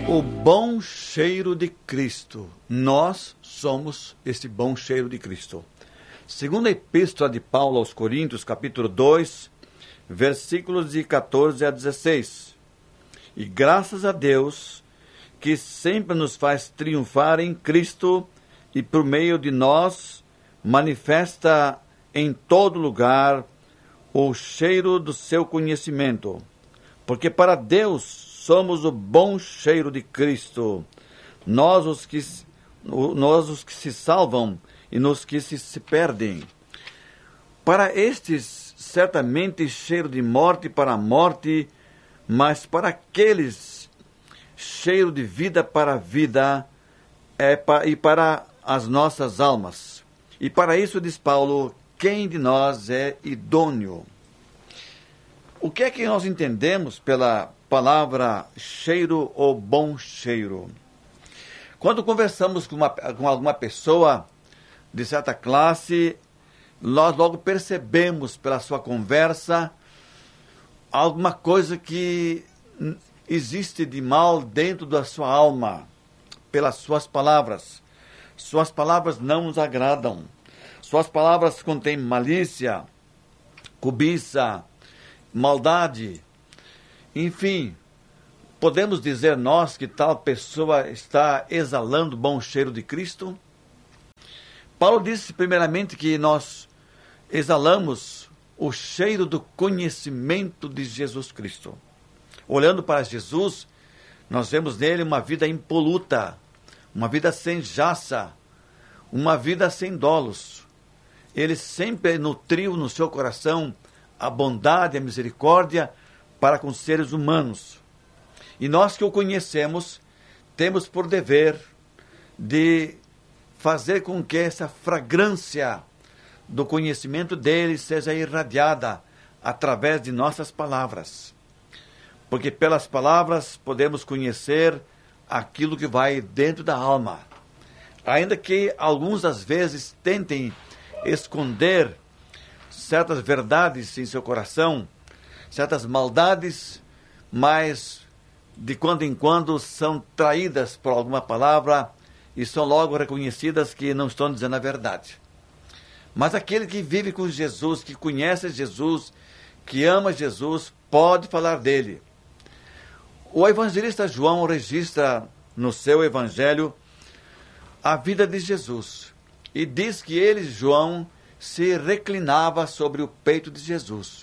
O bom cheiro de Cristo. Nós somos esse bom cheiro de Cristo. Segunda Epístola de Paulo aos Coríntios, capítulo 2, versículos de 14 a 16. E graças a Deus, que sempre nos faz triunfar em Cristo e por meio de nós manifesta em todo lugar o cheiro do seu conhecimento. Porque para Deus somos o bom cheiro de Cristo, nós os que se salvam e nos que se perdem. Para estes, certamente cheiro de morte para a morte, mas para aqueles, cheiro de vida para a vida, e para as nossas almas. E para isso, diz Paulo, quem de nós é idôneo? O que é que nós entendemos pela palavra cheiro ou bom cheiro? Quando conversamos com alguma pessoa de certa classe, nós logo percebemos pela sua conversa alguma coisa que existe de mal dentro da sua alma, pelas suas palavras. Suas palavras não nos agradam. Suas palavras contêm malícia, cobiça, maldade. Enfim, podemos dizer nós que tal pessoa está exalando o bom cheiro de Cristo? Paulo disse primeiramente que nós exalamos o cheiro do conhecimento de Jesus Cristo. Olhando para Jesus, nós vemos nele uma vida impoluta, uma vida sem jaça, uma vida sem dolos. Ele sempre nutriu no seu coração a bondade e a misericórdia para com os seres humanos. E nós que o conhecemos, temos por dever de fazer com que essa fragrância do conhecimento dele seja irradiada através de nossas palavras. Porque pelas palavras podemos conhecer aquilo que vai dentro da alma. Ainda que alguns às vezes tentem esconder certas verdades em seu coração, certas maldades, mas de quando em quando são traídas por alguma palavra e são logo reconhecidas que não estão dizendo a verdade. Mas aquele que vive com Jesus, que conhece Jesus, que ama Jesus, pode falar dele. O evangelista João registra no seu evangelho a vida de Jesus e diz que ele, João, se reclinava sobre o peito de Jesus.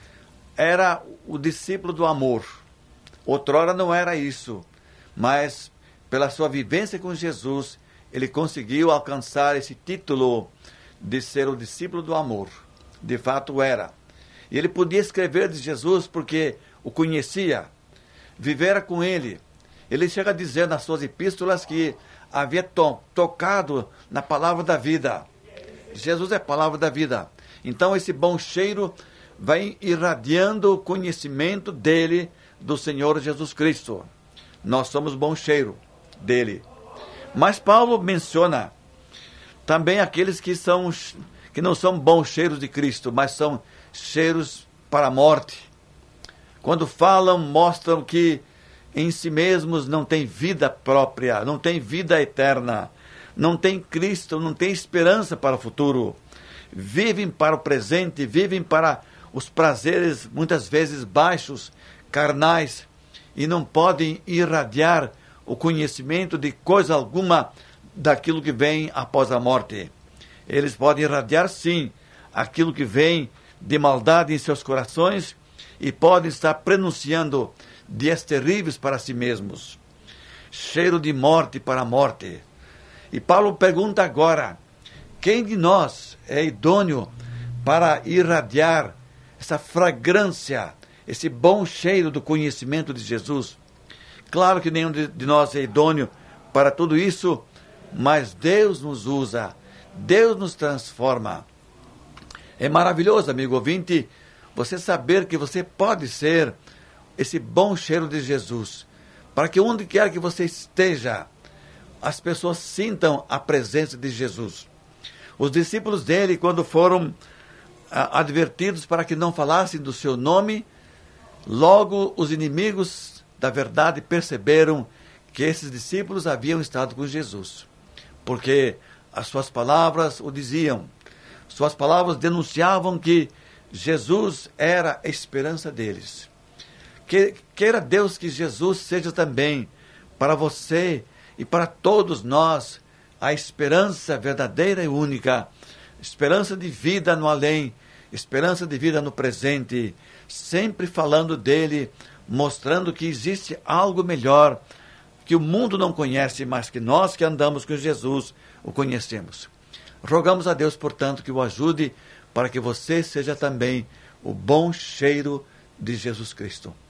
Era o discípulo do amor. Outrora não era isso, mas pela sua vivência com Jesus, ele conseguiu alcançar esse título de ser o discípulo do amor. De fato era. E ele podia escrever de Jesus porque o conhecia, vivera com ele. Ele chega a dizer nas suas epístolas que havia tocado na palavra da vida. Jesus é a palavra da vida. Então esse bom cheiro vai irradiando o conhecimento dele, do Senhor Jesus Cristo. Nós somos bom cheiro dele. Mas Paulo menciona também aqueles que não são bons cheiros de Cristo, mas são cheiros para a morte. Quando falam, mostram que em si mesmos não tem vida própria, não tem vida eterna, não tem Cristo, não tem esperança para o futuro. Vivem para o presente, vivem para os prazeres muitas vezes baixos, carnais, e não podem irradiar o conhecimento de coisa alguma daquilo que vem após a morte. Eles podem irradiar, sim, aquilo que vem de maldade em seus corações e podem estar prenunciando dias terríveis para si mesmos. Cheiro de morte para a morte. E Paulo pergunta agora, quem de nós é idôneo para irradiar essa fragrância, esse bom cheiro do conhecimento de Jesus? Claro que nenhum de nós é idôneo para tudo isso, mas Deus nos usa, Deus nos transforma. É maravilhoso, amigo ouvinte, você saber que você pode ser esse bom cheiro de Jesus, para que onde quer que você esteja, as pessoas sintam a presença de Jesus. Os discípulos dele, quando foram advertidos para que não falassem do seu nome, logo os inimigos da verdade perceberam que esses discípulos haviam estado com Jesus, porque as suas palavras o diziam, suas palavras denunciavam que Jesus era a esperança deles. Queira Deus que Jesus seja também para você e para todos nós a esperança verdadeira e única, esperança de vida no além, esperança de vida no presente, sempre falando dele, mostrando que existe algo melhor, que o mundo não conhece, mas que nós que andamos com Jesus o conhecemos. Rogamos a Deus, portanto, que o ajude para que você seja também o bom cheiro de Jesus Cristo.